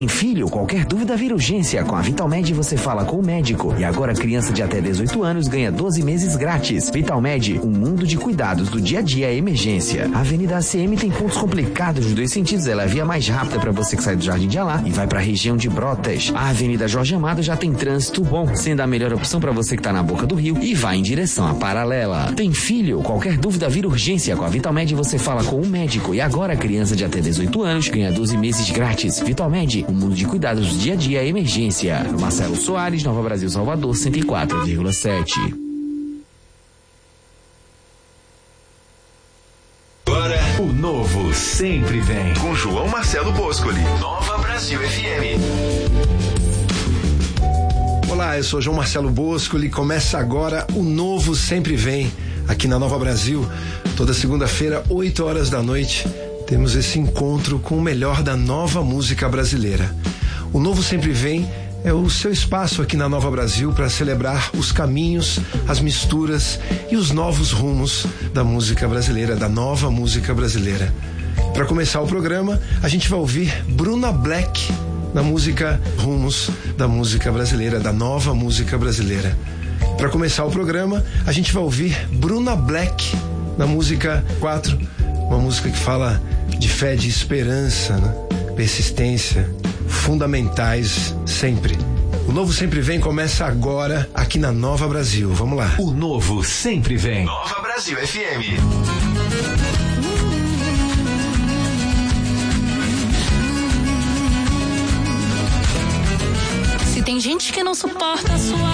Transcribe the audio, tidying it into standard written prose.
Em filho, qualquer dúvida vira urgência. Com a Vitalmed você fala com o médico. E agora criança de até 18 anos ganha 12 meses grátis. Vitalmed, um mundo de cuidados do dia a dia é emergência. A Avenida ACM tem pontos complicados nos dois sentidos. Ela é a via mais rápida para você que sai do Jardim de Alá e vai para a região de Brotas. A Avenida Jorge Amado já tem trânsito bom, sendo a melhor opção para você que tá na boca do rio e vai em direção à Paralela. Tem filho, qualquer dúvida vira urgência. Com a Vitalmed você fala com o médico. E agora criança de até 18 anos ganha 12 meses grátis. Vitalmed, um mundo de cuidados do dia a dia é emergência. Marcelo Soares, Nova Brasil, Salvador, 104,7. Agora, o novo sempre vem. Com João Marcelo Boscoli. Nova Brasil FM. Olá, eu sou João Marcelo Boscoli. Começa agora o novo sempre vem. Aqui na Nova Brasil, toda segunda-feira, 8 horas da noite, temos esse encontro com o melhor da nova música brasileira. O Novo Sempre Vem é o seu espaço aqui na Nova Brasil para celebrar os caminhos, as misturas e os novos rumos da música brasileira, da nova música brasileira. Para começar o programa, a gente vai ouvir Bruna Black na música Rumos da música brasileira, da nova música brasileira. Para começar o programa, a gente vai ouvir Bruna Black na música 4, uma música que fala de fé, de esperança, né? Persistência, fundamentais sempre. O Novo Sempre Vem começa agora aqui na Nova Brasil. Vamos lá. O novo sempre vem. Nova Brasil FM. Se tem gente que não suporta a sua